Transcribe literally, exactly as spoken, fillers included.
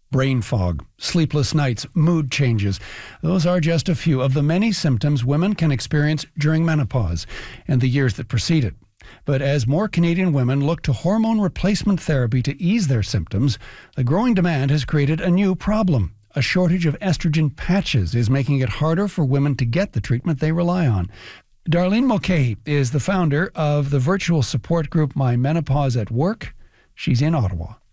Brain fog, sleepless nights, mood changes. Those are just a few of the many symptoms women can experience during menopause and the years that precede it. But as more Canadian women look to hormone replacement therapy to ease their symptoms, the growing demand has created a new problem. A shortage of estrogen patches is making it harder for women to get the treatment they rely on. Darlene Mulcahy is the founder of the virtual support group My Menopause at Work. She's in Ottawa.